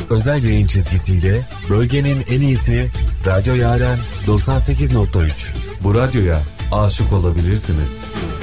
özel yayın çizgisiyle bölgenin en iyisi Radyo Yaren 98.3. Bu radyoya aşık olabilirsiniz.